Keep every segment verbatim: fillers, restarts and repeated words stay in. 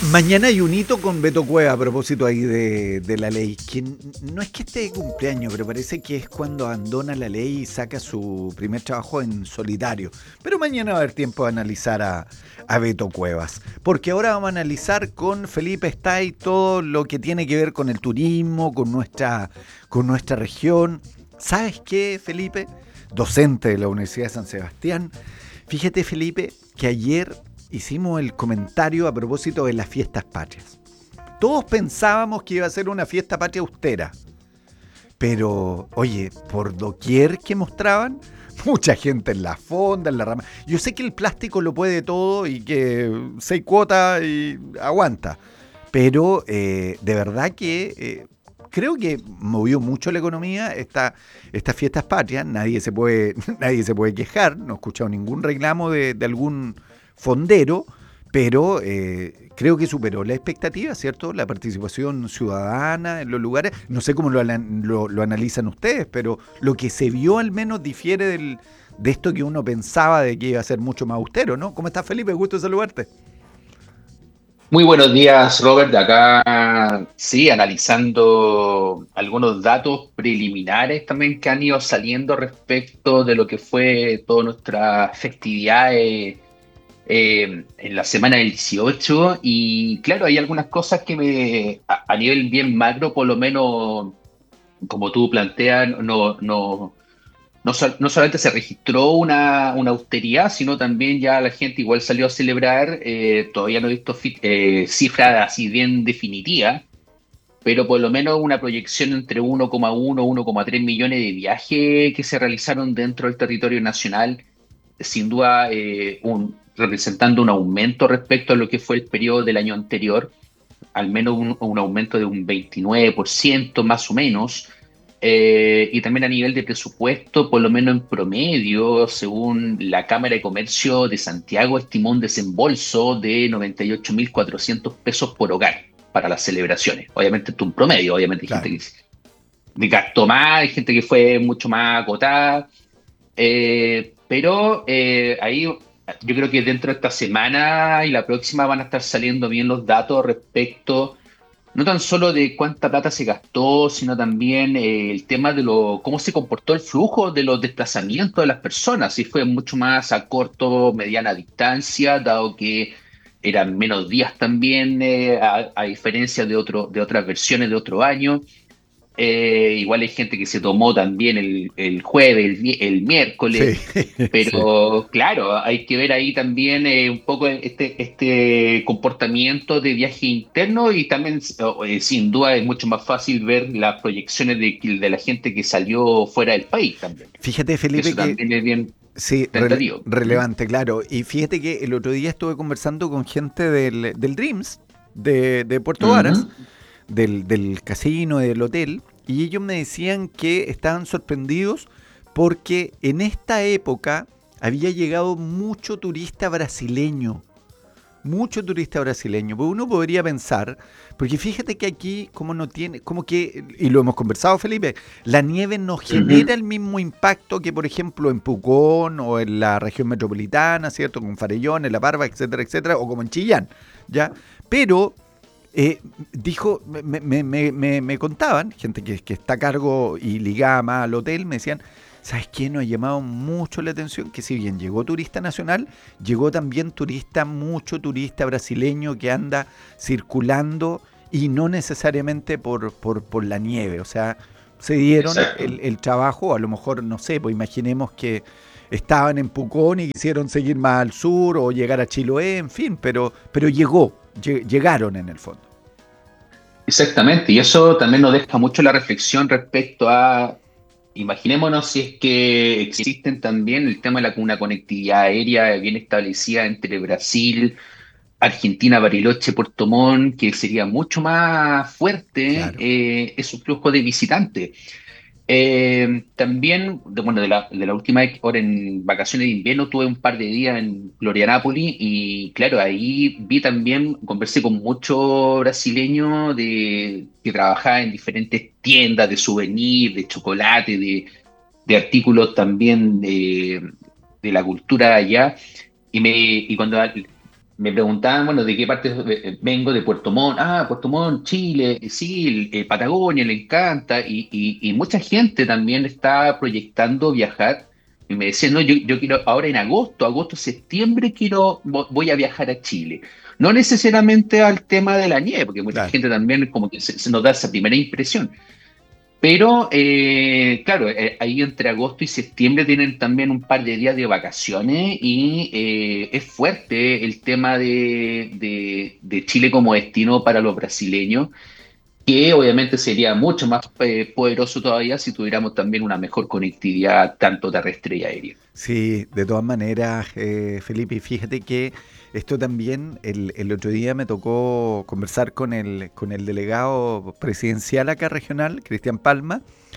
Mañana hay un hito con Beto Cueva a propósito ahí de, de la ley, que n- no es que esté de cumpleaños, pero parece que es cuando abandona la ley y saca su primer trabajo en solitario. Pero mañana va a haber tiempo de analizar a, a Beto Cuevas, porque ahora vamos a analizar con Felipe Stay todo lo que tiene que ver con el turismo, con nuestra, con nuestra región. ¿Sabes qué, Felipe? Docente de la Universidad de San Sebastián. Fíjate, Felipe, que ayer hicimos el comentario a propósito de las fiestas patrias. Todos pensábamos que iba a ser una fiesta patria austera, pero oye, por doquier que mostraban, mucha gente en la fonda, en la rama. Yo sé que el plástico lo puede todo y que seis cuotas y aguanta, pero eh, de verdad que eh, creo que movió mucho la economía esta, estas fiestas patrias. Nadie se puede, nadie se puede quejar, no he escuchado ningún reclamo de, de algún fondero, pero eh, creo que superó la expectativa, ¿cierto? La participación ciudadana en los lugares. No sé cómo lo, lo, lo analizan ustedes, pero lo que se vio al menos difiere del, de esto que uno pensaba de que iba a ser mucho más austero, ¿no? ¿Cómo estás, Felipe? Gusto saludarte. Muy buenos días, Robert. De acá, sí, analizando algunos datos preliminares también que han ido saliendo respecto de lo que fue toda nuestra festividad eh, eh, en la semana del dieciocho. Y claro, hay algunas cosas que me, a, a nivel bien macro, por lo menos, como tú planteas, no, no, no, sol- no solamente se registró una, una austeridad, sino también ya la gente igual salió a celebrar. Eh, todavía no he visto fi- eh, cifras así bien definitivas, pero por lo menos una proyección entre uno coma uno, uno coma tres millones de viajes que se realizaron dentro del territorio nacional, sin duda eh, un- representando un aumento respecto a lo que fue el periodo del año anterior, al menos un, un aumento de un veintinueve por ciento más o menos. Eh, y también a nivel de presupuesto, por lo menos en promedio, según la Cámara de Comercio de Santiago, estimó un desembolso de noventa y ocho mil cuatrocientos pesos por hogar para las celebraciones. Obviamente esto es un promedio, obviamente hay gente Claro. que gastó más, hay gente que fue mucho más acotada, eh, pero eh, ahí yo creo que dentro de esta semana y la próxima van a estar saliendo bien los datos respecto no tan solo de cuánta plata se gastó, sino también eh, el tema de lo, cómo se comportó el flujo de los desplazamientos de las personas, si fue mucho más a corto, mediana distancia, dado que eran menos días también, eh, a, a diferencia de otro, de otras versiones de otro año. Eh, igual hay gente que se tomó también el, el jueves, el, mi- el Sí, miércoles, sí. pero claro, hay que ver ahí también eh, un poco este, este comportamiento de viaje interno y también eh, sin duda es mucho más fácil ver las proyecciones de, de la gente que salió fuera del país también. Fíjate, Felipe, Eso que también es bien sí, rele- tentativo. ¿Mm? relevante, claro. Y fíjate que el otro día estuve conversando con gente del, del Dreams, de, de Puerto Varas, Ujú. del, del casino, del hotel, y ellos me decían que estaban sorprendidos porque en esta época había llegado mucho turista brasileño. Mucho turista brasileño. Pues uno podría pensar, porque fíjate que aquí, como no tiene, como que, y lo hemos conversado, Felipe, la nieve no genera Ujú. el mismo impacto que, por ejemplo, en Pucón o en la región metropolitana, ¿cierto? Con Farellón, en La Parva, etcétera, etcétera, o como en Chillán, ¿ya? Pero eh, dijo, me, me, me, me, me contaban, gente que, que está a cargo y ligada más al hotel, me decían, ¿sabes qué? Nos ha llamado mucho la atención que si bien llegó turista nacional, llegó también turista, mucho turista brasileño que anda circulando y no necesariamente por, por, por la nieve. O sea, se dieron Exacto. el, el trabajo, a lo mejor, no sé, pues imaginemos que estaban en Pucón y quisieron seguir más al sur o llegar a Chiloé, en fin, pero, pero llegó, lle- llegaron en el fondo. Exactamente, y eso también nos deja mucho la reflexión respecto a, imaginémonos si es que existen también el tema de la, una conectividad aérea bien establecida entre Brasil, Argentina, Bariloche, Puerto Montt, que sería mucho más fuerte Claro. eh, esos flujos de visitantes. Eh, también, de, bueno, de la, de la última vez, ahora en vacaciones de invierno, tuve un par de días en Florianópolis y claro, ahí vi también, conversé con muchos brasileños de, que trabajaban en diferentes tiendas de souvenirs, de chocolate, de, de artículos también de, de la cultura de allá. Y, me, y cuando me preguntaban, bueno, ¿de qué parte eh, vengo? De Puerto Montt. Ah, Puerto Montt, Chile, sí, eh, Patagonia, le encanta. Y, y, y mucha gente también está proyectando viajar. Y me decían, no, yo, yo quiero, ahora en agosto, agosto, septiembre, quiero, vo- voy a viajar a Chile. No necesariamente al tema de la nieve, porque mucha Claro. gente también como que se, se nos da esa primera impresión. Pero, eh, claro, eh, ahí entre agosto y septiembre tienen también un par de días de vacaciones y eh, es fuerte el tema de, de- de Chile como destino para los brasileños, que obviamente sería mucho más eh, poderoso todavía si tuviéramos también una mejor conectividad tanto terrestre y aérea. Sí, de todas maneras, eh, Felipe, y fíjate que esto también, el, el otro día me tocó conversar con el, con el delegado presidencial acá regional, Cristian Palma,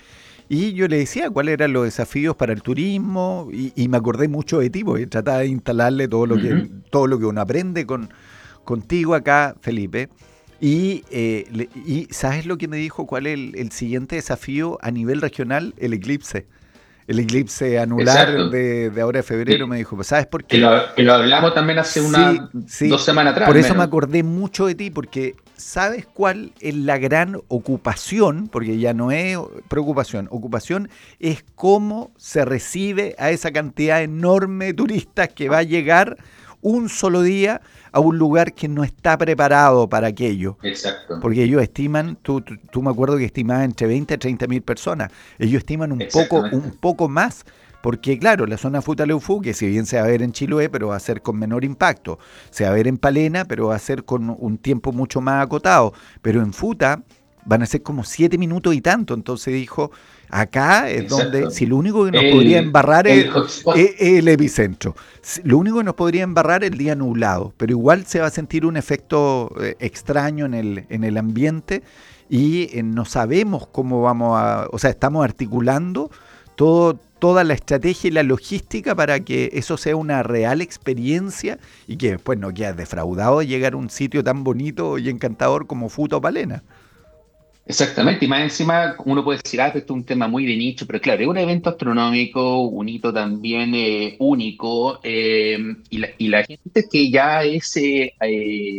y yo le decía cuáles eran los desafíos para el turismo, y, y me acordé mucho de ti, porque trataba de instalarle todo lo que, Ujú. todo lo que uno aprende con, contigo acá, Felipe. Y, eh, le- y ¿sabes lo que me dijo? ¿Cuál es el, el siguiente desafío a nivel regional? El eclipse. El eclipse anular Exacto. de, de ahora de febrero, me Que, dijo, pues, ¿sabes por que qué? lo, que lo hablamos también hace Sí, unas sí, dos semanas atrás, por al eso me menos. acordé mucho de ti, porque ¿sabes cuál es la gran ocupación? Porque ya no es preocupación, ocupación es cómo se recibe a esa cantidad enorme de turistas que va a llegar un solo día a un lugar que no está preparado para aquello. Exacto. Porque ellos estiman, tú, tú, tú me acuerdo que estimaban entre veinte a treinta mil personas. Ellos estiman un poco, un Exactamente. poco más, porque claro, la zona Futaleufú, que si bien se va a ver en Chiloé, pero va a ser con menor impacto, se va a ver en Palena, pero va a ser con un tiempo mucho más acotado. Pero en Futa van a ser como siete minutos y tanto. Entonces dijo, acá es donde, Exacto. si lo único que nos podría El, embarrar es, el hotspot. es- es el epicentro. Si- Lo único que nos podría embarrar es el día nublado, pero igual se va a sentir un efecto eh, extraño en el, en el ambiente y eh, no sabemos cómo vamos a, o sea, estamos articulando todo, toda la estrategia y la logística para que eso sea una real experiencia y que después no quedas defraudado de llegar a un sitio tan bonito y encantador como Futa o Palena. Exactamente, y más encima uno puede decir, ah, pero esto es un tema muy de nicho, pero claro, es un evento astronómico, un hito también eh, único, eh, y, la, y la gente que ya es, eh, eh,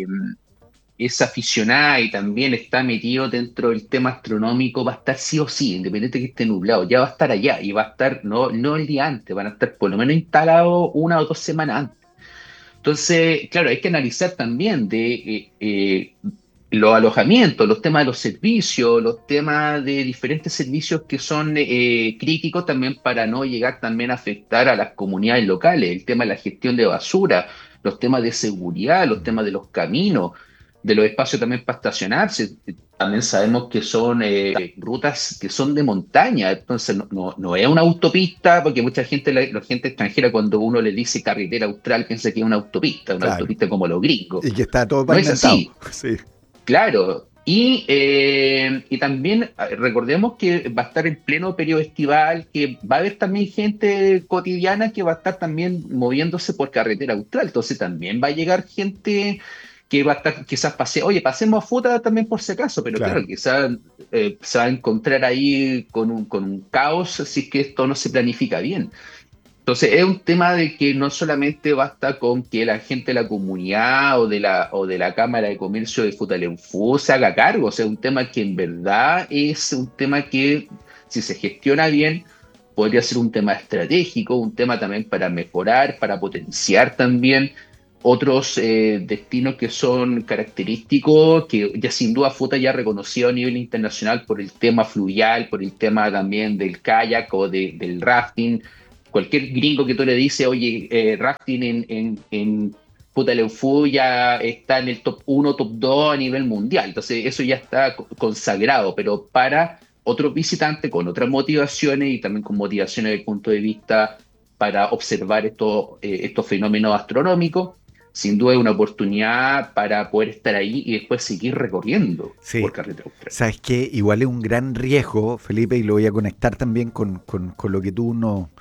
es aficionada y también está metido dentro del tema astronómico va a estar sí o sí, independiente de que esté nublado, ya va a estar allá y va a estar, no, no el día antes, van a estar por lo menos instalados una o dos semanas antes. Entonces, claro, hay que analizar también de eh, eh, los alojamientos, los temas de los servicios, los temas de diferentes servicios que son eh, críticos también para no llegar también a afectar a las comunidades locales, el tema de la gestión de basura, los temas de seguridad, los temas de los caminos, de los espacios también para estacionarse. También sabemos que son eh, rutas que son de montaña, entonces no, no, no es una autopista, porque mucha gente, la, la gente extranjera, cuando uno le dice carretera austral, piensa que es una autopista, una Claro. autopista como los gringos. Y que está todo No es pavimentado. así. Sí. Claro, y, eh, y también eh, recordemos que va a estar en pleno periodo estival, que va a haber también gente cotidiana que va a estar también moviéndose por carretera austral, entonces también va a llegar gente que va a estar quizás pase, oye, pasemos a Futa también por si acaso, pero claro, Claro. quizás eh, se va a encontrar ahí con un, con un caos si es que esto no se planifica bien. Entonces, es un tema de que no solamente basta con que la gente de la comunidad o de la, o de la Cámara de Comercio de Futaleufú se haga cargo, o sea, un tema que en verdad es un tema que, si se gestiona bien, podría ser un tema estratégico, un tema también para mejorar, para potenciar también otros eh, destinos que son característicos, que ya sin duda Futa ya ha reconocido a nivel internacional por el tema fluvial, por el tema también del kayak o de- del rafting. Cualquier gringo que tú le dices, oye, eh, rafting en, en, en Futaleufú ya está en el top uno, top dos a nivel mundial. Entonces, eso ya está co- consagrado, pero para otros visitantes con otras motivaciones y también con motivaciones desde el punto de vista para observar estos, eh, estos fenómenos astronómicos, sin duda es una oportunidad para poder estar ahí y después seguir recorriendo por Sí. carretera austral. ¿Sabes qué? Igual es un gran riesgo, Felipe, y lo voy a conectar también con, con, con lo que tú nos,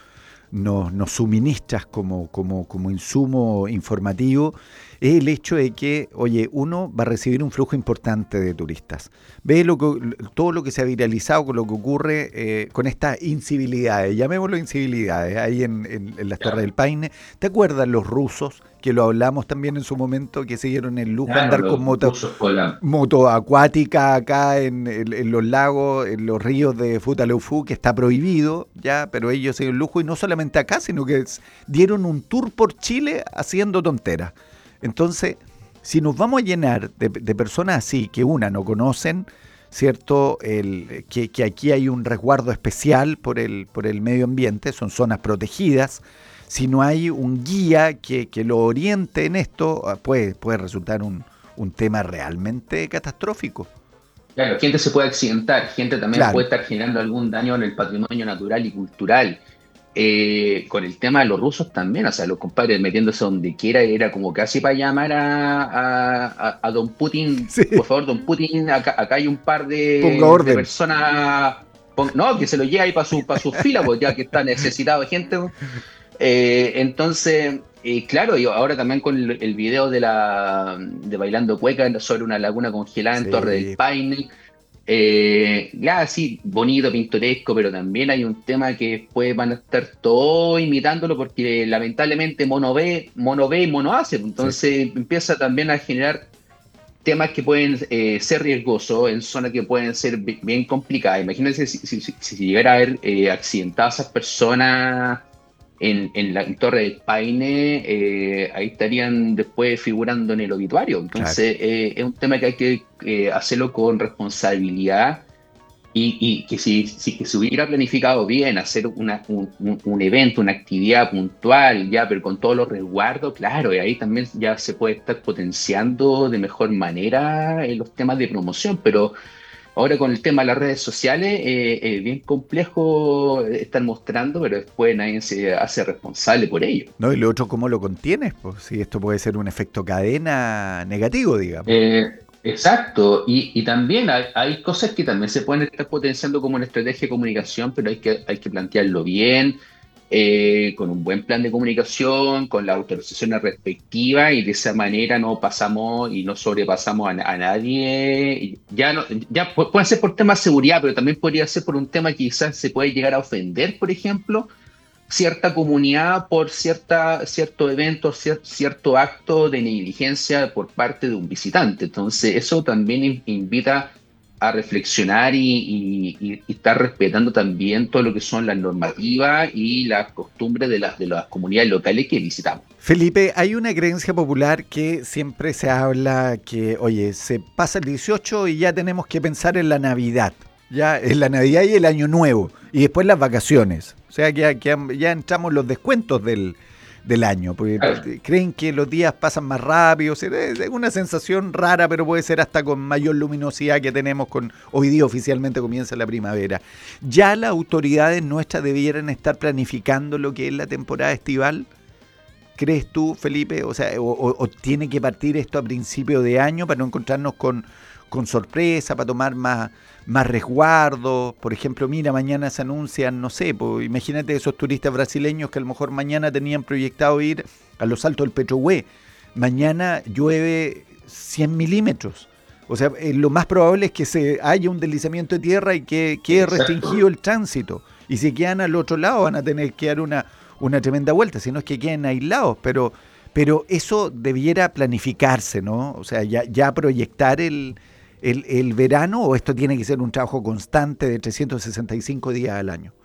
nos, nos suministras como, como, como insumo informativo, es el hecho de que, oye, uno va a recibir un flujo importante de turistas. Ve lo que, todo lo que se ha viralizado con lo que ocurre eh, con estas incivilidades, llamémoslo incivilidades, ahí en, en, en las Torres Claro, del Paine. ¿Te acuerdas los rusos, que lo hablamos también en su momento, que se dieron el lujo de claro, andar con los moto, rusos con moto acuática acá en, en, en los lagos, en los ríos de Futaleufú, que está prohibido ya, pero ellos se dieron el lujo, y no solamente acá, sino que dieron un tour por Chile haciendo tonteras. Entonces, si nos vamos a llenar de, de personas así, que una no conocen, ¿cierto? El, que, que aquí hay un resguardo especial por el, por el medio ambiente, son zonas protegidas. Si no hay un guía que, que lo oriente en esto, puede, puede resultar un, un tema realmente catastrófico. Claro, gente se puede accidentar, gente también Claro. puede estar generando algún daño en el patrimonio natural y cultural. Eh, con el tema de los rusos también, o sea, los compadres metiéndose donde quiera, era como casi para llamar a, a, a- a don Putin, Sí, por favor, don Putin, acá, acá hay un par ponga de, de orden. personas, pon- no, que se lo lleve ahí para su, para su fila, pues ya que está necesitado de gente. Eh, entonces, eh, claro, y ahora también con el, el video de la de Bailando Cueca sobre una laguna congelada en Torre del Sí, Paine. Eh, ya, sí, bonito, pintoresco, pero también hay un tema que después van a estar todos imitándolo porque lamentablemente mono ve, mono ve y mono hace. sí. Entonces empieza también a generar temas que pueden eh, ser riesgosos en zonas que pueden ser bi- bien complicadas. Imagínense si, si, si- si llegara a haber eh, accidentadas esas personas en, en la en Torre del Paine, eh, ahí estarían después figurando en el obituario. Claro. Entonces, eh, es un tema que hay que eh, hacerlo con responsabilidad y, y que si, si que se hubiera planificado bien hacer una, un, un- un evento, una actividad puntual, ya, pero con todos los resguardos, claro, y ahí también ya se puede estar potenciando de mejor manera eh, los temas de promoción, pero ahora con el tema de las redes sociales, eh, es bien complejo estar mostrando, pero después nadie se hace responsable por ello. ¿No? Y lo otro, ¿cómo lo contienes? Pues si esto puede ser un efecto cadena negativo, digamos. Eh, exacto, y, y también hay, hay cosas que también se pueden estar potenciando como una estrategia de comunicación, pero hay que, hay que plantearlo bien, eh, con un buen plan de comunicación, con las autorizaciones respectivas, y de esa manera no pasamos y no sobrepasamos a, a nadie. Y Ya, no, ya pu- puede ser por tema de seguridad, pero también podría ser por un tema que quizás se puede llegar a ofender, por ejemplo cierta comunidad por cierta, cierto evento, cier- cierto acto de negligencia por parte de un visitante. Entonces, eso también in- invita a reflexionar y, y- y- y estar respetando también todo lo que son las normativas y las costumbres de las, de las comunidades locales que visitamos. Felipe, hay una creencia popular que siempre se habla que, oye, se pasa el dieciocho y ya tenemos que pensar en la Navidad. Ya en la Navidad y el Año Nuevo. Y después las vacaciones. O sea que ya, que ya entramos en los descuentos del, del año. Porque Claro. creen que los días pasan más rápido. O sea, es una sensación rara, pero puede ser hasta con mayor luminosidad que tenemos con hoy día oficialmente comienza la primavera. Ya las autoridades nuestras debieran estar planificando lo que es la temporada estival. ¿Crees tú, Felipe? O sea, o, o- o tiene que partir esto a principio de año para no encontrarnos con, con sorpresa, para tomar más, más resguardo. Por ejemplo, mira, mañana se anuncian, no sé, pues, imagínate esos turistas brasileños que a lo mejor mañana tenían proyectado ir a los Altos del Petrohue. Mañana llueve cien milímetros. O sea, eh, lo más probable es que se haya un deslizamiento de tierra y que quede restringido Exacto. el tránsito. Y si quedan al otro lado van a tener que dar una, una tremenda vuelta, si no es que queden aislados, pero, pero eso debiera planificarse, ¿no? O sea, ya, ya proyectar el, el, el verano, o esto tiene que ser un trabajo constante de trescientos sesenta y cinco días al año.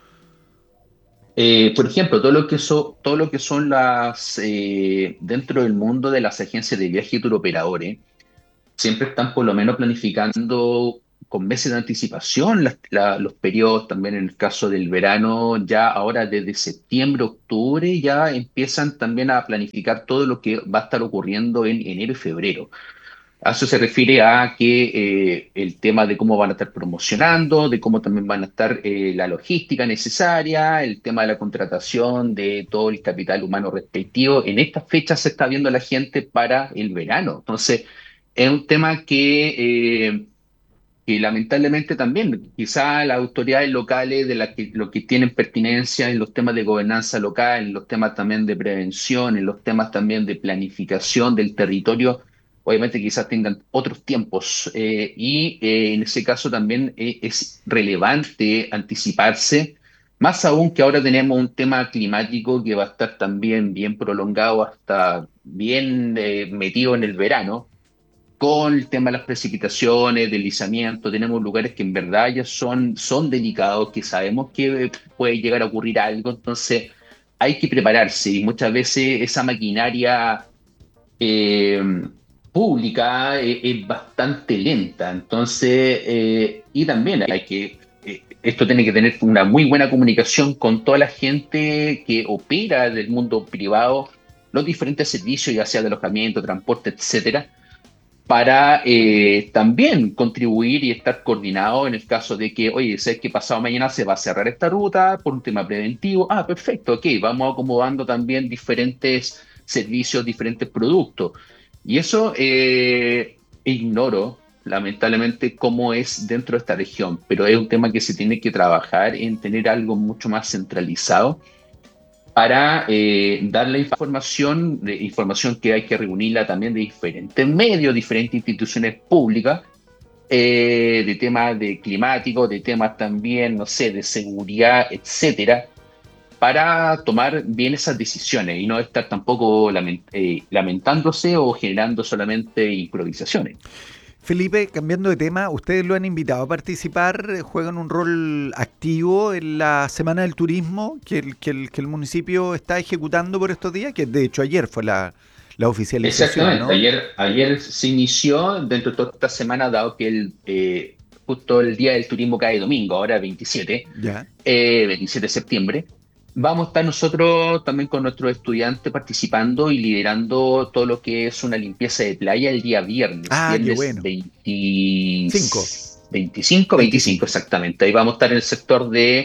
Eh, por ejemplo, todo lo que son, todo lo que son las, eh, dentro del mundo de las agencias de viaje y turoperadores, siempre están por lo menos planificando con meses de anticipación las- la- los periodos, también en el caso del verano, ya ahora desde septiembre, octubre, ya empiezan también a planificar todo lo que va a estar ocurriendo en enero y febrero. A eso se refiere a que eh, el tema de cómo van a estar promocionando, de cómo también van a estar eh, la logística necesaria, el tema de la contratación de todo el capital humano respectivo. En estas fechas se está viendo la gente para el verano. Entonces, es un tema que eh, que lamentablemente también, quizá las autoridades locales de las que, lo que tienen pertinencia en los temas de gobernanza local, en los temas también de prevención, en los temas también de planificación del territorio, obviamente quizás tengan otros tiempos. Eh, y eh, en ese caso también eh, es relevante anticiparse, más aún que ahora tenemos un tema climático que va a estar también bien prolongado hasta bien eh, metido en el verano con el tema de las precipitaciones, deslizamiento. Tenemos lugares que en verdad ya son, son delicados, que sabemos que eh, puede llegar a ocurrir algo, entonces hay que prepararse y muchas veces esa maquinaria eh, pública eh, es bastante lenta, entonces, eh, y también hay que, eh, esto tiene que tener una muy buena comunicación con toda la gente que opera del mundo privado, los diferentes servicios, ya sea de alojamiento, transporte, etcétera, para eh, también contribuir y estar coordinado en el caso de que, oye, sé que pasado mañana se va a cerrar esta ruta por un tema preventivo. Ah, perfecto, ok, vamos acomodando también diferentes servicios, diferentes productos. Y eso eh, ignoro, lamentablemente, cómo es dentro de esta región, pero es un tema que se tiene que trabajar en tener algo mucho más centralizado para eh, dar la información, de, información que hay que reunirla también de diferentes medios, diferentes instituciones públicas, eh, de temas de climáticos, de temas también, no sé, de seguridad, etcétera, para tomar bien esas decisiones y no estar tampoco lament- eh, lamentándose o generando solamente improvisaciones. Felipe, cambiando de tema, ustedes lo han invitado a participar, eh, juegan un rol activo en la Semana del Turismo que el, que el, que el municipio está ejecutando por estos días, que de hecho ayer fue la, la oficialización, Exactamente, ¿no? ayer, ayer se inició dentro de toda esta semana, dado que el, eh, justo el Día del Turismo cae domingo, ahora veintisiete, Ya. eh, veintisiete de septiembre. Vamos a estar nosotros también con nuestros estudiantes participando y liderando todo lo que es una limpieza de playa el día viernes, Ah, qué viernes bueno. veinte Cinco, veinticinco, veinticinco veinticinco. exactamente. Ahí vamos a estar en el sector de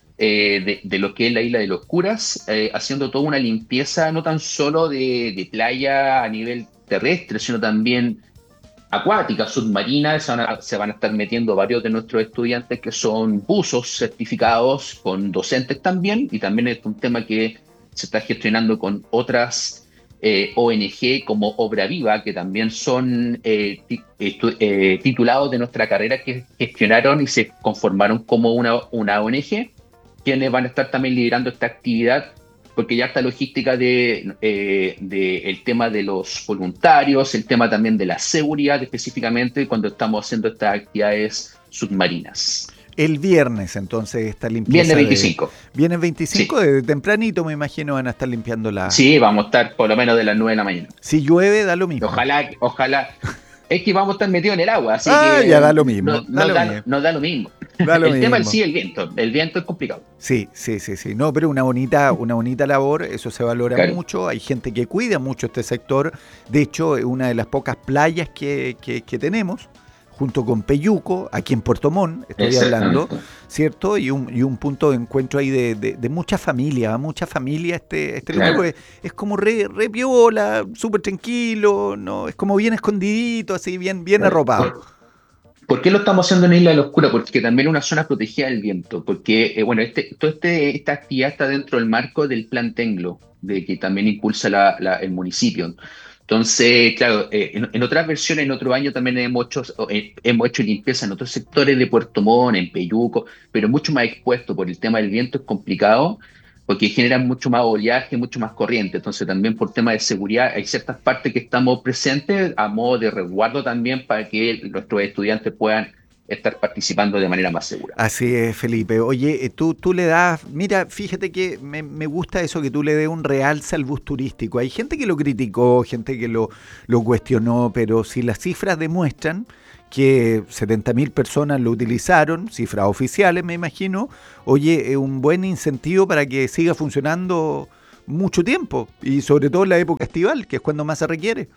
eh, de, de lo que es la isla de los curas, eh, haciendo toda una limpieza no tan solo de, de playa a nivel terrestre, sino también acuática, submarina. Se van, a, se van a estar metiendo varios de nuestros estudiantes que son buzos certificados, con docentes también, y también es un tema que se está gestionando con otras eh, O N G como Obra Viva, que también son eh, ti- estu- eh, titulados de nuestra carrera que gestionaron y se conformaron como una, una O N G, quienes van a estar también liderando esta actividad, porque ya está logística de, eh, de el tema de los voluntarios, el tema también de la seguridad, específicamente cuando estamos haciendo estas actividades submarinas. El viernes, entonces, esta Viernes limpieza de... veinticinco, Viene veinticinco, sí. de tempranito me imagino van a estar limpiando la... Sí, vamos a estar por lo menos de las nueve de la mañana. Si llueve, da lo mismo. Ojalá, ojalá. Es que vamos a estar metidos en el agua, así Ah, que ya da lo no, mismo, da no lo da, mismo, no da lo mismo. da lo El tema es mismo. sí el viento. El viento es complicado. Sí, sí, sí, sí. No, pero una bonita, una bonita labor, eso se valora Claro. mucho. Hay gente que cuida mucho este sector. De hecho, es una de las pocas playas que, que, que tenemos, junto con Peyuco, aquí en Puerto Montt, estoy hablando, Exactamente. ¿cierto? Y un, y un punto de encuentro ahí de, de, de mucha familia, ¿va? Mucha familia este, este lugar, Claro. porque es como re, re piola, súper tranquilo, ¿no? Es como bien escondidito, así bien, bien Claro. arropado. Por- ¿Por qué lo estamos haciendo en Isla de la Oscura? Porque también es una zona protegida del viento, porque, eh, bueno, este, todo este, esta actividad está dentro del marco del Plan Tenglo, de que también impulsa la- la- el municipio. Entonces, claro, eh, en, en otras versiones, en otro año también hemos hecho, eh, hemos hecho limpieza en otros sectores de Puerto Montt, en Peyuco, pero mucho más expuesto por el tema del viento, es complicado, porque generan mucho más oleaje, mucho más corriente. Entonces, también por tema de seguridad, hay ciertas partes que estamos presentes a modo de resguardo también para que nuestros estudiantes puedan estar participando de manera más segura. Así es, Felipe. Oye, eh, tú, tú le das, mira, fíjate que me, me gusta eso que tú le des un realce al bus turístico. Hay gente que lo criticó, gente que lo, lo cuestionó, pero si las cifras demuestran que setenta mil personas lo utilizaron, cifras oficiales me imagino, oye, es un buen incentivo para que siga funcionando mucho tiempo y sobre todo en la época estival, que es cuando más se requiere.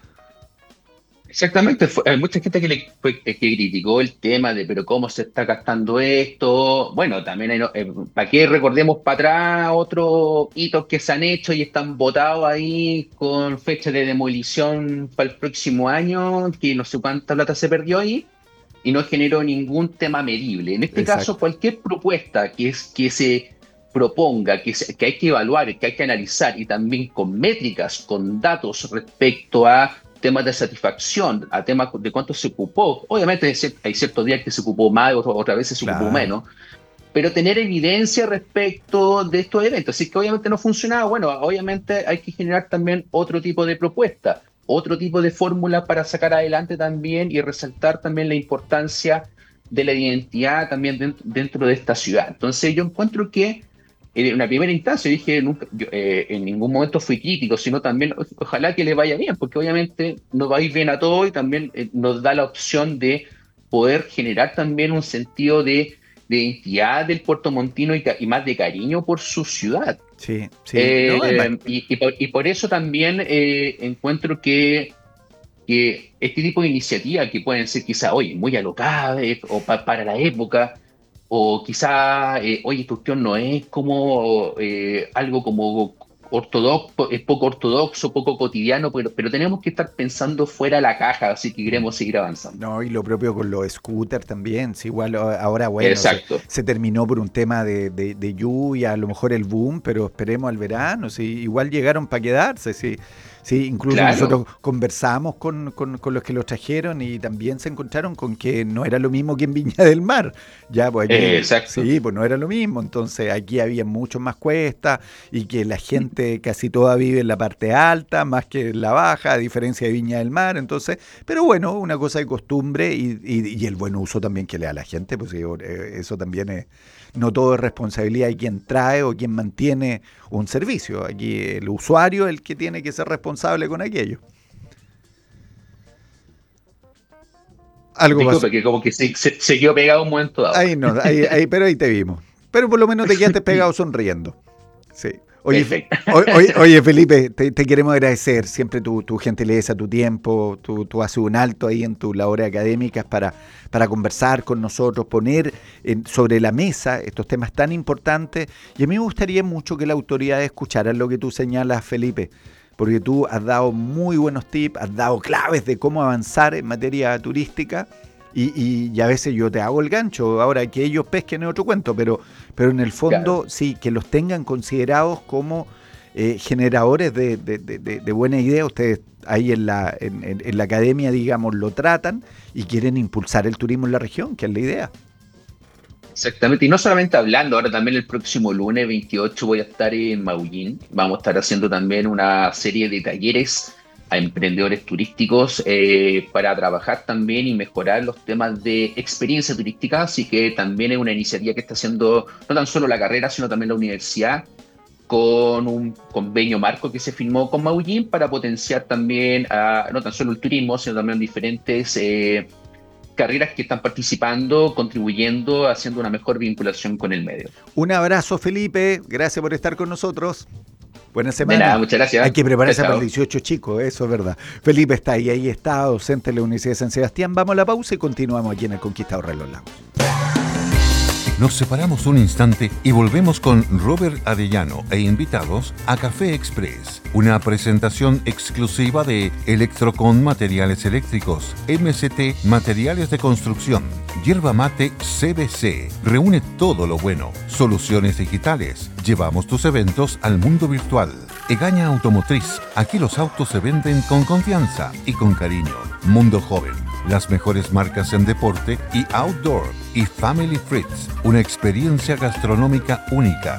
Exactamente, fue- hay mucha gente que, le, fue- que criticó el tema de, pero cómo se está gastando esto. Bueno, también hay, no- eh, ¿para qué recordemos para atrás otros hitos que se han hecho y están votados ahí con fecha de demolición para el próximo año, que no sé cuánta plata se perdió ahí? y no generó ningún tema medible. En este caso, Exacto. cualquier propuesta que, es, que se proponga, que, se- que hay que evaluar, que hay que analizar y también con métricas, con datos respecto a temas de satisfacción, a temas de cuánto se ocupó. Obviamente hay cier- hay ciertos días que se ocupó más, otras otras veces se ocupó Claro. menos, pero tener evidencia respecto de estos eventos. Así que obviamente no funcionaba. Bueno, obviamente hay que generar también otro tipo de propuesta, otro tipo de fórmula para sacar adelante también y resaltar también la importancia de la identidad también dentro, dentro de esta ciudad. Entonces yo encuentro que en una primera instancia dije, nunca, yo, eh, en ningún momento fui crítico, sino también o- ojalá que le vaya bien, porque obviamente nos va a ir bien a todos y también eh, nos da la opción de poder generar también un sentido de de identidad del puertomontino y, ca- y más de cariño por su ciudad. Sí, sí. No, además, Eh, y, y por, y por eso también eh, encuentro que, que este tipo de iniciativas que pueden ser quizá, oye, muy alocadas eh, o pa- para la época, o quizá, eh, oye, esta cuestión no es como eh, algo como ortodoxo, es poco ortodoxo, poco cotidiano, pero, pero tenemos que estar pensando fuera de la caja, así que queremos seguir avanzando. no, y lo propio con los scooters también. Si igual a- ahora, bueno, se, Exacto, se terminó por un tema de, de- de lluvia, a lo mejor el boom, pero esperemos al verano. Si igual llegaron para quedarse. Sí, sí, incluso claro, nosotros conversamos con, con- con los que los trajeron y también se encontraron con que no era lo mismo que en Viña del Mar. Ya, pues eh, aquí, exacto. sí, pues no era lo mismo. Entonces aquí había mucho más cuestas y que la gente casi toda vive en la parte alta, más que en la baja, a diferencia de Viña del Mar. Entonces, pero bueno, una cosa de costumbre y, y- y el buen uso también que le da a la gente, pues digo, eh, eso también es, no todo es responsabilidad de quien trae o quien mantiene un servicio. Aquí el usuario es el que tiene que ser responsable con aquello. Algo pasó. Disculpe, que como que se, se, se quedó pegado un momento dado. Ahí no, ahí, ahí, pero ahí te vimos. Pero por lo menos te quedaste pegado sonriendo. Sí. Oye, Perfecto. oye, oye, Felipe, te, te queremos agradecer siempre tu, tu gentileza, tu tiempo, tú, tú haces un alto ahí en tus labores académicas para, para conversar con nosotros, poner en, sobre la mesa estos temas tan importantes. Y a mí me gustaría mucho que la autoridad escuchara lo que tú señalas, Felipe, porque tú has dado muy buenos tips, has dado claves de cómo avanzar en materia turística. Y, y, y a veces yo te hago el gancho, ahora que ellos pesquen es otro cuento, pero, pero en el Claro. fondo sí, que los tengan considerados como eh, generadores de, de, de, de buena idea. Ustedes ahí en la, en, en, en la academia, digamos, lo tratan y quieren impulsar el turismo en la región, que es la idea. Exactamente. Y no solamente hablando, ahora también el próximo lunes veintiocho voy a estar en Maullín. Vamos a estar haciendo también una serie de talleres a emprendedores turísticos eh, para trabajar también y mejorar los temas de experiencia turística. Así que también es una iniciativa que está haciendo no tan solo la carrera, sino también la universidad con un convenio marco que se firmó con Maullín para potenciar también a, no tan solo el turismo, sino también diferentes eh, carreras que están participando, contribuyendo, haciendo una mejor vinculación con el medio. Un abrazo, Felipe, gracias por estar con nosotros. Buena De nada, semana. muchas Hay gracias. que Chao, prepararse para el chao. dieciocho, chicos, eso es verdad. Felipe está ahí, ahí está, docente de la Universidad de San Sebastián. Vamos a la pausa y continuamos aquí en el Conquistador de los Lagos. Nos separamos un instante y volvemos con Robert Arellano e invitados a Café Express, una presentación exclusiva de Electrocon Materiales Eléctricos, M C T Materiales de Construcción, Yerba Mate C B C. Reúne todo lo bueno. Soluciones digitales. Llevamos tus eventos al mundo virtual. Egaña Automotriz. Aquí los autos se venden con confianza y con cariño. Mundo Joven. Las mejores marcas en deporte y outdoor. Y Family Fritz, una experiencia gastronómica única.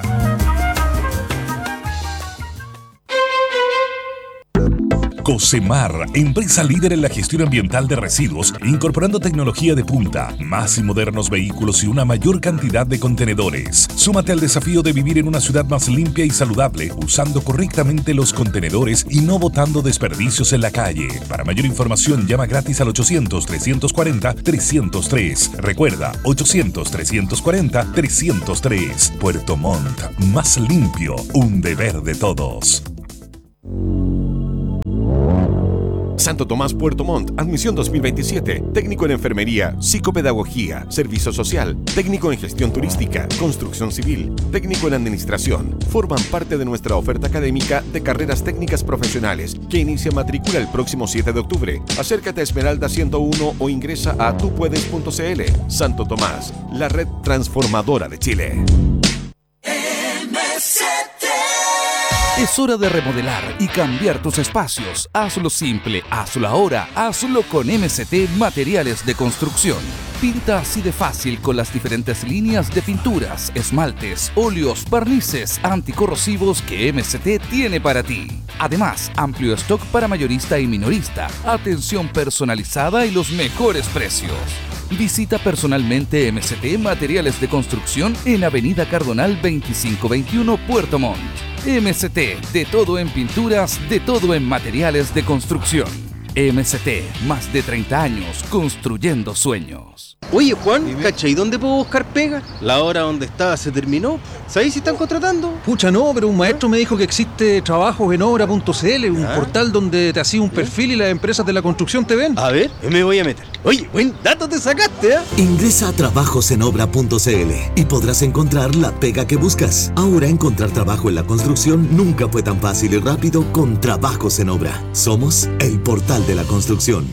Cosemar, empresa líder en la gestión ambiental de residuos, incorporando tecnología de punta, más y modernos vehículos y una mayor cantidad de contenedores. Súmate al desafío de vivir en una ciudad más limpia y saludable, usando correctamente los contenedores y no botando desperdicios en la calle. Para mayor información, llama gratis al ochocientos, trescientos cuarenta, trescientos tres. Recuerda, ochocientos, trescientos cuarenta, trescientos tres. Puerto Montt, más limpio, un deber de todos. Santo Tomás Puerto Montt, admisión dos mil veintisiete. Técnico en enfermería, psicopedagogía, servicio social, técnico en gestión turística, construcción civil, técnico en administración. Forman parte de nuestra oferta académica de carreras técnicas profesionales que inicia matrícula el próximo siete de octubre. Acércate a Esmeralda ciento uno o ingresa a tupuedes punto cl. Santo Tomás, la red transformadora de Chile. Es hora de remodelar y cambiar tus espacios. Hazlo simple, hazlo ahora, hazlo con M C T Materiales de Construcción. Pinta así de fácil con las diferentes líneas de pinturas, esmaltes, óleos, barnices anticorrosivos que M C T tiene para ti. Además, amplio stock para mayorista y minorista, atención personalizada y los mejores precios. Visita personalmente M C T Materiales de Construcción en Avenida Cardonal veinticinco veintiuno, Puerto Montt. M C T, de todo en pinturas, de todo en materiales de construcción. M C T, más de treinta años construyendo sueños. Oye, Juan, ¿cachai dónde puedo buscar pega? La hora donde estaba se terminó. ¿Sabéis si están contratando? Pucha, no, pero un maestro me dijo que existe trabajos en obra punto cl, un ¿Ah? portal donde te hacía un perfil y las empresas de la construcción te ven. A ver, me voy a meter. Oye, buen dato te sacaste, ¿eh? Ingresa a trabajos en obra punto cl y podrás encontrar la pega que buscas. Ahora encontrar trabajo en la construcción nunca fue tan fácil y rápido con Trabajos en Obra. Somos el portal de la construcción.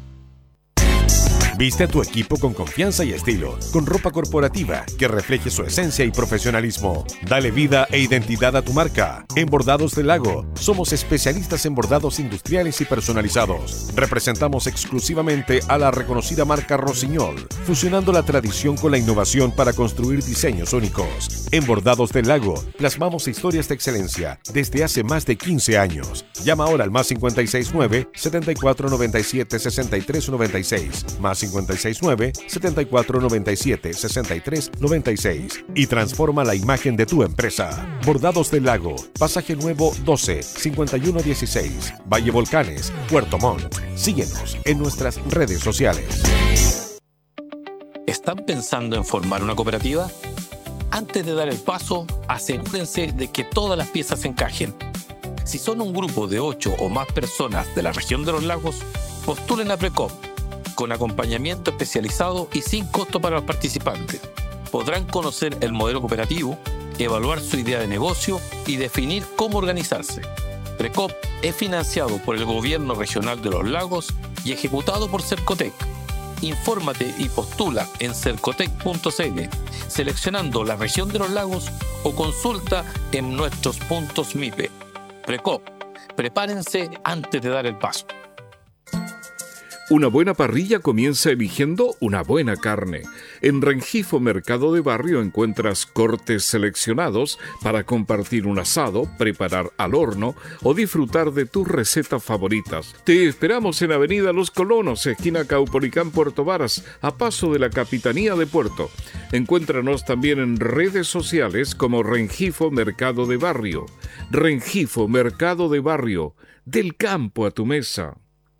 Viste a tu equipo con confianza y estilo, con ropa corporativa que refleje su esencia y profesionalismo. Dale vida e identidad a tu marca. En Bordados del Lago, somos especialistas en bordados industriales y personalizados. Representamos exclusivamente a la reconocida marca Rossignol, fusionando la tradición con la innovación para construir diseños únicos. En Bordados del Lago, plasmamos historias de excelencia desde hace más de quince años. Llama ahora al más cincuenta y seis nueve, setenta y cuatro noventa y siete, sesenta y tres noventa y seis, más cincuenta y seis nueve, setenta y cuatro noventa y siete, sesenta y tres noventa y seis y transforma la imagen de tu empresa. Bordados del Lago, Pasaje Nuevo doce, cincuenta y uno dieciséis, Valle Volcanes, Puerto Montt. Síguenos en nuestras redes sociales. ¿Están pensando en formar una cooperativa? Antes de dar el paso, asegúrense de que todas las piezas encajen. Si son un grupo de ocho o más personas de la región de los lagos, postulen a Precop, con acompañamiento especializado y sin costo para los participantes. Podrán conocer el modelo cooperativo, evaluar su idea de negocio y definir cómo organizarse. Precop es financiado por el Gobierno Regional de los Lagos y ejecutado por Cercotec. Infórmate y postula en cercotec punto cl, seleccionando la región de los lagos o consulta en nuestros puntos M I P E. Precop, prepárense antes de dar el paso. Una buena parrilla comienza eligiendo una buena carne. En Rengifo Mercado de Barrio encuentras cortes seleccionados para compartir un asado, preparar al horno o disfrutar de tus recetas favoritas. Te esperamos en Avenida Los Colonos, esquina Caupolicán, Puerto Varas, a paso de la Capitanía de Puerto. Encuéntranos también en redes sociales como Rengifo Mercado de Barrio. Rengifo Mercado de Barrio, del campo a tu mesa.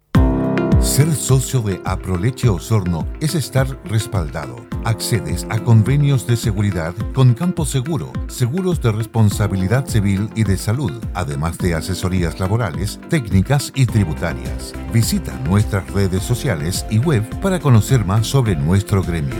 Ser socio de Aproleche Osorno es estar respaldado. Accedes a convenios de seguridad con Campo Seguro, seguros de responsabilidad civil y de salud, además de asesorías laborales, técnicas y tributarias. Visita nuestras redes sociales y web para conocer más sobre nuestro gremio.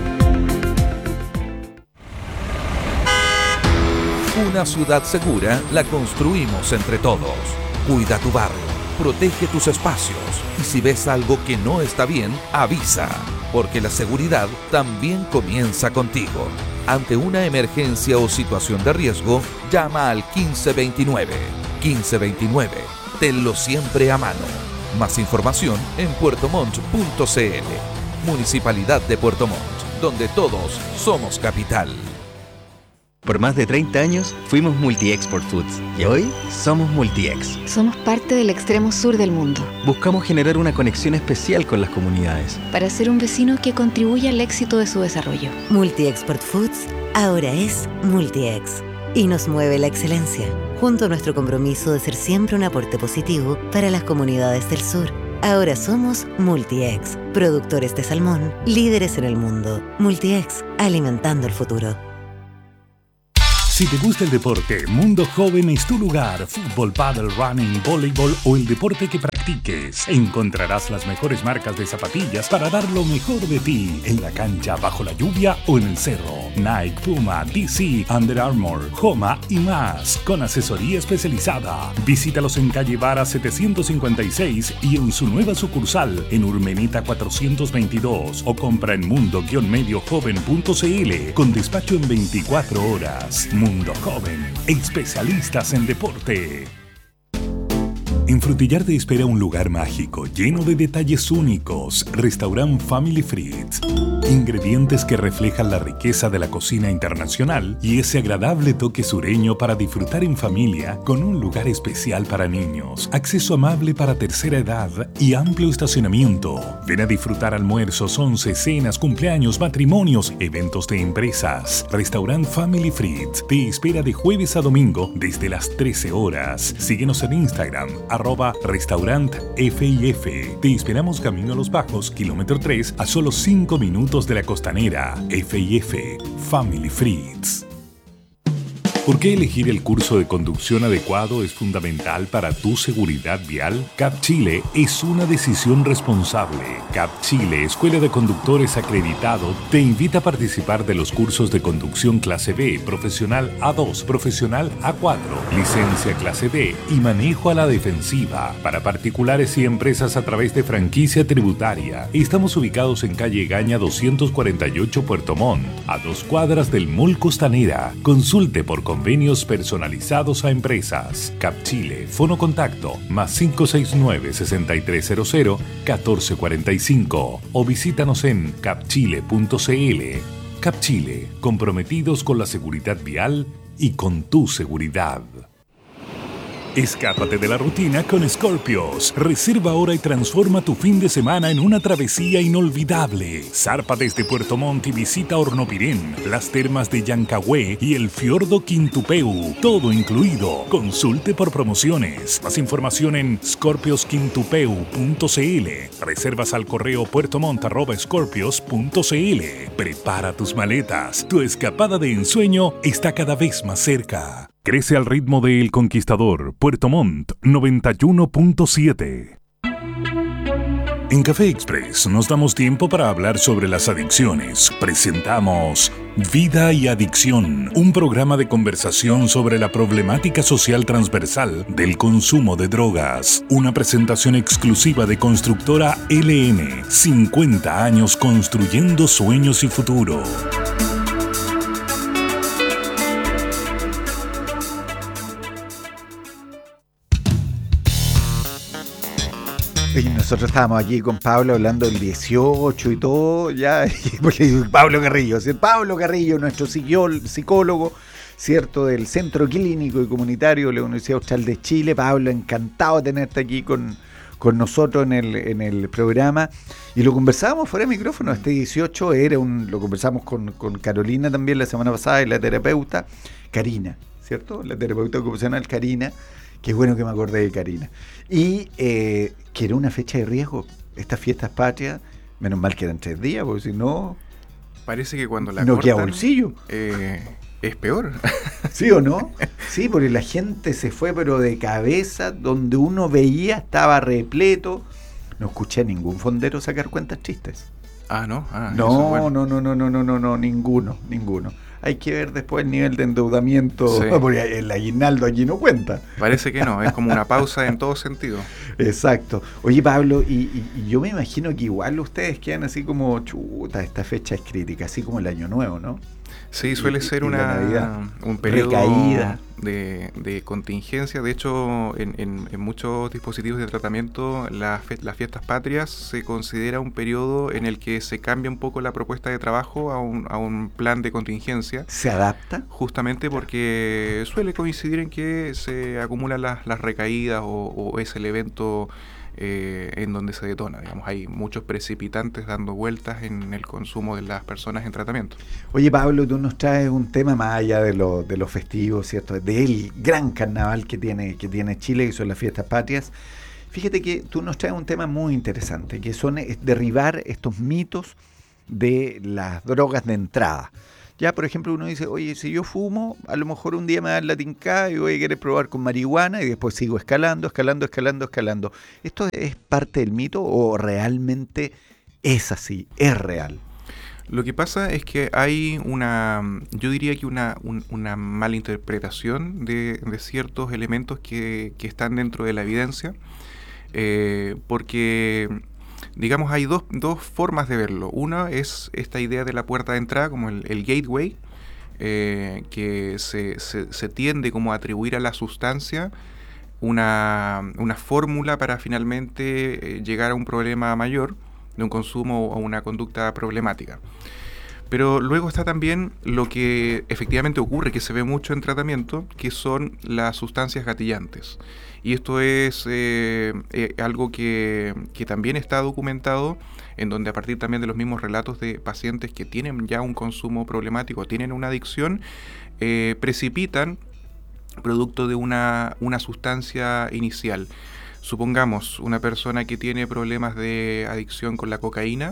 Una ciudad segura la construimos entre todos. Cuida tu barrio. Protege tus espacios y si ves algo que no está bien, avisa, porque la seguridad también comienza contigo. Ante una emergencia o situación de riesgo, llama al quince veintinueve. quince veintinueve. Tenlo siempre a mano. Más información en puerto montt punto cl. Municipalidad de Puerto Montt, donde todos somos capital. Por más de treinta años fuimos Multi-Export Foods y hoy somos Multi-Ex. Somos parte del extremo sur del mundo. Buscamos generar una conexión especial con las comunidades. Para ser un vecino que contribuya al éxito de su desarrollo. Multi-Export Foods ahora es Multi-Ex y nos mueve la excelencia, junto a nuestro compromiso de ser siempre un aporte positivo para las comunidades del sur. Ahora somos Multi-Ex, productores de salmón, líderes en el mundo. Multi-Ex, alimentando el futuro. Si te gusta el deporte, Mundo Joven es tu lugar. Fútbol, pádel, running, voleibol o el deporte que practicas practiques. Encontrarás las mejores marcas de zapatillas para dar lo mejor de ti en la cancha, bajo la lluvia o en el cerro. Nike, Puma, D C, Under Armour, Homa y más, con asesoría especializada. Visítalos en calle Vara setecientos cincuenta y seis y en su nueva sucursal en Urmeneta cuatrocientos veintidós, o compra en mundo medio joven punto c l con despacho en veinticuatro horas. Mundo Joven, especialistas en deporte. En Frutillar te espera un lugar mágico, lleno de detalles únicos. Restaurant Family Fritz. Ingredientes que reflejan la riqueza de la cocina internacional y ese agradable toque sureño para disfrutar en familia, con un lugar especial para niños, acceso amable para tercera edad y amplio estacionamiento. Ven a disfrutar almuerzos, once, cenas, cumpleaños, matrimonios, eventos de empresas. Restaurant Family Fritz te espera de jueves a domingo desde las trece horas. Síguenos en Instagram, arroba restaurant F I F. Te esperamos camino a Los Bajos, kilómetro tres, a solo cinco minutos de la Costanera. F I F, Family Fritz. ¿Por qué elegir el curso de conducción adecuado es fundamental para tu seguridad vial? CAP Chile es una decisión responsable. CAP Chile, Escuela de Conductores Acreditado, te invita a participar de los cursos de conducción clase B, profesional A dos, profesional A cuatro, licencia clase D y manejo a la defensiva para particulares y empresas a través de franquicia tributaria. Estamos ubicados en calle Gaña doscientos cuarenta y ocho, Puerto Montt, a dos cuadras del Mall Costanera. Consulte por convenios personalizados a empresas. CAP Chile, fono contacto, más cinco seis nueve, seis tres cero cero, uno cuatro cuatro cinco, o visítanos en capchile punto c l. CAP Chile, comprometidos con la seguridad vial y con tu seguridad. Escápate de la rutina con Scorpios. Reserva ahora y transforma tu fin de semana en una travesía inolvidable. Zarpa desde Puerto Montt y visita Hornopirén, las termas de Yancahue y el fiordo Quintupeu. Todo incluido. Consulte por promociones. Más información en scorpios quintupeu punto c l. Reservas al correo puertomont arroba scorpios punto c l. Prepara tus maletas. Tu escapada de ensueño está cada vez más cerca. Crece al ritmo de El Conquistador, Puerto Montt, noventa y uno punto siete. En Café Express nos damos tiempo para hablar sobre las adicciones. Presentamos Vida y Adicción, un programa de conversación sobre la problemática social transversal del consumo de drogas. Una presentación exclusiva de Constructora L N, cincuenta años construyendo sueños y futuro. Y nosotros estábamos aquí con Pablo hablando del dieciocho y todo, ya, y Pablo Carrillo, ¿sí? Pablo Carrillo, nuestro psicólogo, ¿cierto?, del Centro Clínico y Comunitario de la Universidad Austral de Chile. Pablo, encantado de tenerte aquí con, con nosotros en el, en el programa. Y lo conversábamos fuera de micrófono, este dieciocho era un, lo conversamos con, con Carolina también la semana pasada, y la terapeuta Karina, ¿cierto? La terapeuta ocupacional Karina. Qué bueno que me acordé de Karina. Y eh, que era una fecha de riesgo. Estas fiestas patrias, menos mal que eran tres días, porque si no... Parece que cuando la no cortan, queda bolsillo. Eh, es peor. ¿Sí o no? Sí, porque la gente se fue pero de cabeza, donde uno veía estaba repleto. No escuché a ningún fondero sacar cuentas chistes. Ah, ¿no? Ah, no, eso, bueno. no, no, no, no, no, no, no, ninguno, ninguno. Hay que ver después el nivel de endeudamiento, sí. Porque el aguinaldo aquí no cuenta. Parece que no, es como una pausa en todo sentido. Exacto. Oye, Pablo, y, y, y yo me imagino que igual ustedes quedan así como, chuta, esta fecha es crítica, así como el Año Nuevo, ¿no? Sí, suele y, ser y una un periodo recaída. De, de contingencia. De hecho, en, en, en muchos dispositivos de tratamiento, las, las fiestas patrias se considera un periodo en el que se cambia un poco la propuesta de trabajo a un, a un plan de contingencia. ¿Se adapta? Justamente porque suele coincidir en que se acumulan las, las recaídas o, o es el evento eh, en donde se detona. Digamos, hay muchos precipitantes dando vueltas en el consumo de las personas en tratamiento. Oye, Pablo, tú nos traes un tema más allá de lo, de los festivos, ¿cierto? Del gran carnaval que tiene, que tiene Chile, que son las fiestas patrias. Fíjate que tú nos traes un tema muy interesante, que son es derribar estos mitos de las drogas de entrada. Ya, por ejemplo, uno dice, oye, si yo fumo, a lo mejor un día me da la tincada y voy a querer probar con marihuana y después sigo escalando, escalando, escalando, escalando. ¿Esto es parte del mito o realmente es así, es real? Lo que pasa es que hay una, yo diría que una, un, una mala interpretación de, de ciertos elementos que, que están dentro de la evidencia, eh, porque, digamos, hay dos, dos formas de verlo. Una es esta idea de la puerta de entrada, como el, el gateway, eh, que se, se, se tiende como a atribuir a la sustancia una, una fórmula para finalmente eh, llegar a un problema mayor, de un consumo o una conducta problemática. Pero luego está también lo que efectivamente ocurre, que se ve mucho en tratamiento, que son las sustancias gatillantes. Y esto es eh, eh, algo que, que también está documentado, en donde a partir también de los mismos relatos de pacientes que tienen ya un consumo problemático, tienen una adicción, eh, precipitan producto de una, una sustancia inicial. Supongamos una persona que tiene problemas de adicción con la cocaína,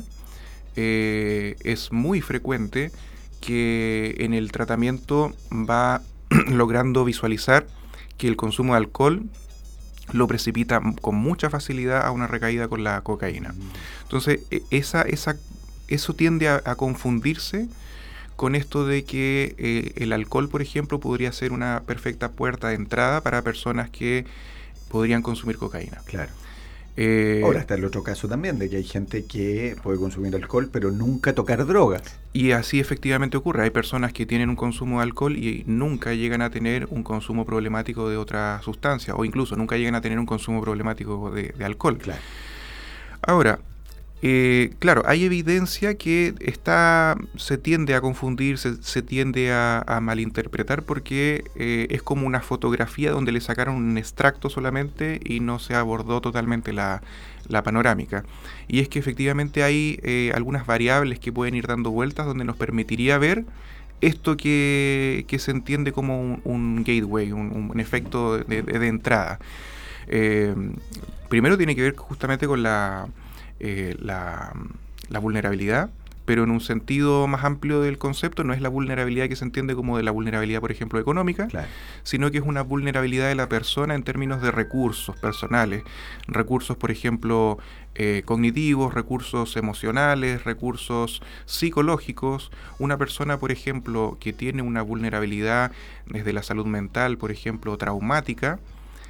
eh, es muy frecuente que en el tratamiento va logrando visualizar que el consumo de alcohol lo precipita con mucha facilidad a una recaída con la cocaína. Entonces, esa, esa, eso tiende a, a confundirse con esto de que eh, el alcohol, por ejemplo, podría ser una perfecta puerta de entrada para personas que podrían consumir cocaína. Claro. Eh, Ahora está el otro caso también, de que hay gente que puede consumir alcohol, pero nunca tocar drogas. Y así efectivamente ocurre. Hay personas que tienen un consumo de alcohol y nunca llegan a tener un consumo problemático de otra sustancia, o incluso nunca llegan a tener un consumo problemático de, de alcohol. Claro. Ahora, Eh, claro, hay evidencia que está, se tiende a confundir, se, se tiende a, a malinterpretar porque eh, es como una fotografía donde le sacaron un extracto solamente y no se abordó totalmente la, la panorámica. Y es que efectivamente hay eh, algunas variables que pueden ir dando vueltas donde nos permitiría ver esto que, que se entiende como un, un gateway, un, un efecto de, de, de entrada. Eh, primero tiene que ver justamente con la... Eh, la, la vulnerabilidad, pero en un sentido más amplio del concepto, no es la vulnerabilidad que se entiende como de la vulnerabilidad, por ejemplo, económica, claro, sino que es una vulnerabilidad de la persona en términos de recursos personales, recursos, por ejemplo, eh, cognitivos, recursos emocionales, recursos psicológicos. Una persona, por ejemplo, que tiene una vulnerabilidad desde la salud mental, por ejemplo, traumática,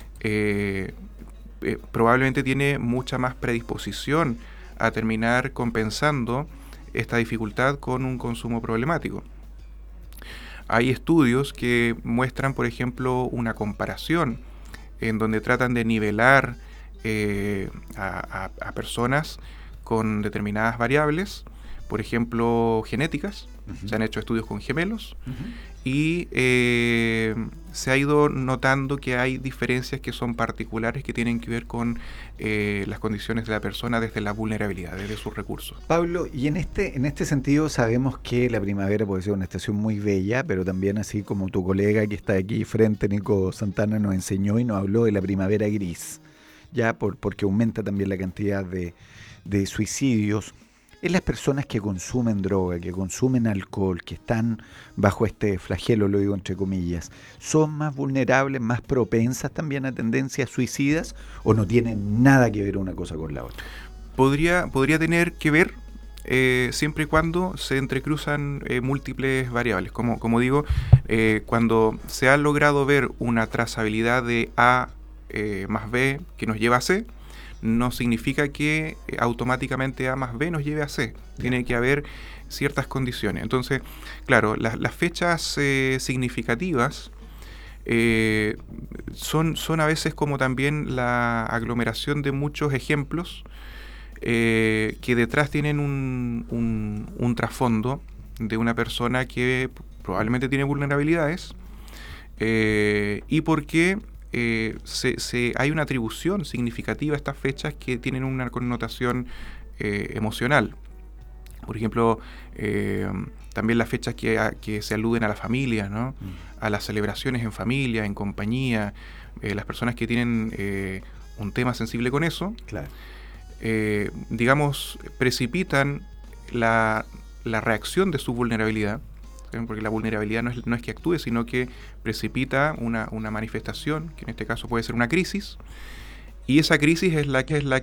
eh, Eh, probablemente tiene mucha más predisposición a terminar compensando esta dificultad con un consumo problemático. Hay estudios que muestran, por ejemplo, una comparación en donde tratan de nivelar eh, a, a, a personas con determinadas variables, por ejemplo, genéticas. Uh-huh. Se han hecho estudios con gemelos. Uh-huh. Y eh, se ha ido notando que hay diferencias que son particulares, que tienen que ver con eh, las condiciones de la persona desde la vulnerabilidad, desde sus recursos. Pablo, y en este, en este sentido sabemos que la primavera puede ser una estación muy bella, pero también así como tu colega que está aquí frente, Nico Santana, nos enseñó y nos habló de la primavera gris, ya por, porque aumenta también la cantidad de, de suicidios. Es las personas que consumen droga, que consumen alcohol, que están bajo este flagelo, lo digo entre comillas, ¿son más vulnerables, más propensas también a tendencias suicidas o no tienen nada que ver una cosa con la otra? Podría, podría tener que ver eh, siempre y cuando se entrecruzan eh, múltiples variables. Como, como digo, eh, cuando se ha logrado ver una trazabilidad de A eh, más B que nos lleva a C, no significa que automáticamente A más B nos lleve a C. Tiene que haber ciertas condiciones. Entonces, claro, las, las fechas eh, significativas eh, son, son a veces como también la aglomeración de muchos ejemplos eh, que detrás tienen un, un, un trasfondo de una persona que probablemente tiene vulnerabilidades eh, y porque Eh, se, se, hay una atribución significativa a estas fechas que tienen una connotación eh, emocional. Por ejemplo, eh, también las fechas que, a, que se aluden a la familia, ¿no? Mm. A las celebraciones en familia, en compañía, eh, las personas que tienen eh, un tema sensible con eso, claro. eh, digamos, precipitan la, la reacción de su vulnerabilidad. porque la vulnerabilidad no es, no es que actúe, sino que precipita una, una manifestación, que en este caso puede ser una crisis, y esa crisis es la que es la